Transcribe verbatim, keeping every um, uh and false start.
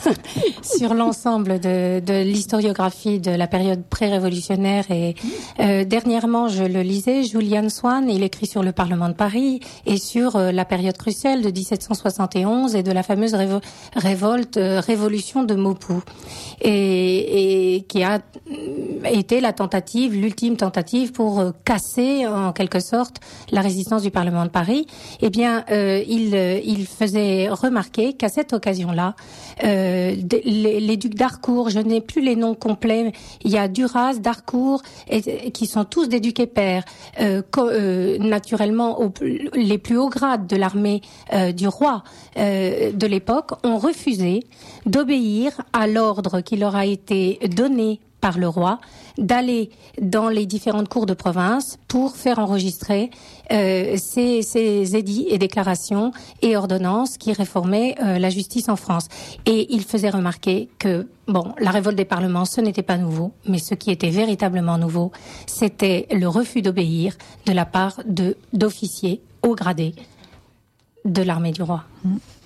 sur l'ensemble de, de l'historiographie de la période pré-révolutionnaire. Et euh, dernièrement, je le lisais, Julian Swann, il écrit sur le Parlement de Paris et sur euh, la période cruciale de dix-sept cent soixante et onze et de la fameuse révo- révolte, euh, révolution de Maupoux, et, et qui a été la tentative, l'ultime tentative pour euh, casser en quelque sorte la résistance du Parlement de Paris. Eh bien, euh, il, il faisait remarquer qu'à cette occasion-là, euh, les, les ducs d'Harcourt, je n'ai plus les noms complets, il y a Duras, d'Harcourt, et, qui sont tous des ducs et pairs, euh, co- euh, naturellement au, les plus hauts grades de l'armée euh, du roi euh, de l'époque, ont refusé d'obéir à l'ordre qui leur a été donné par le roi, d'aller dans les différentes cours de province pour faire enregistrer euh, ces, ces édits et déclarations et ordonnances qui réformaient euh, la justice en France. Et il faisait remarquer que, bon, la révolte des parlements, ce n'était pas nouveau, mais ce qui était véritablement nouveau, c'était le refus d'obéir de la part de d'officiers haut gradés de l'armée du roi. Mmh.